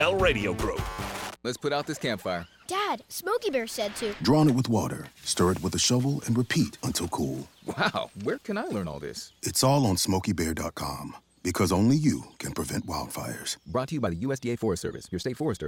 L Radio Group. Let's put out this campfire. Dad, Smokey Bear said to. Drown it with water, stir it with a shovel, and repeat until cool. Wow, where can I learn all this? It's all on SmokeyBear.com, because only you can prevent wildfires. Brought to you by the USDA Forest Service, your state forester,